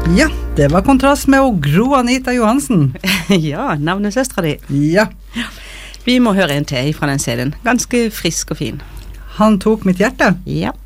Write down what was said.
Ja, det var kontrast med Gro Anita Johansen. Ja, navnesøstra di. Ja. Vi må høre en til fra den CD-en. Ganske frisk og fin. Han tok mitt hjerte. Ja.